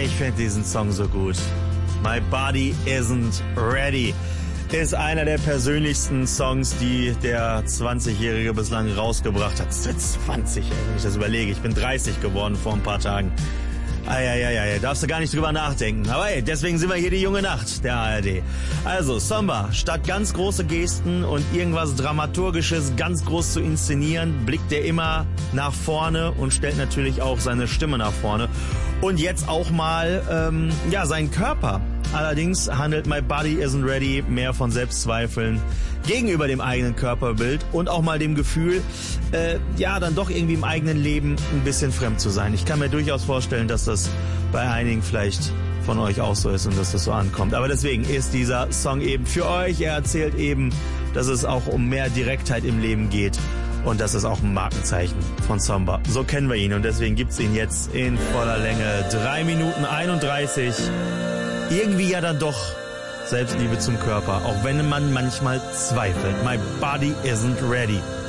Ich finde diesen Song so gut. My Body Isn't Ready ist einer der persönlichsten Songs, die der 20-Jährige bislang rausgebracht hat. 20, wenn ich das überlege. Ich bin 30 geworden vor ein paar Tagen. Eieieiei, darfst du gar nicht drüber nachdenken. Aber ey, deswegen sind wir hier die junge Nacht, der ARD. Also, Samba, statt ganz große Gesten und irgendwas Dramaturgisches ganz groß zu inszenieren, blickt er immer nach vorne und stellt natürlich auch seine Stimme nach vorne. Und jetzt auch mal, seinen Körper. Allerdings handelt My Body Isn't Ready mehr von Selbstzweifeln gegenüber dem eigenen Körperbild und auch mal dem Gefühl, dann doch irgendwie im eigenen Leben ein bisschen fremd zu sein. Ich kann mir durchaus vorstellen, dass das bei einigen vielleicht von euch auch so ist und dass das so ankommt. Aber deswegen ist dieser Song eben für euch. Er erzählt eben, dass es auch um mehr Direktheit im Leben geht. Und das ist auch ein Markenzeichen von Samba. So kennen wir ihn und deswegen gibt's ihn jetzt in voller Länge. 3 Minuten 31. Irgendwie ja dann doch Selbstliebe zum Körper, auch wenn man manchmal zweifelt. My Body Isn't Ready.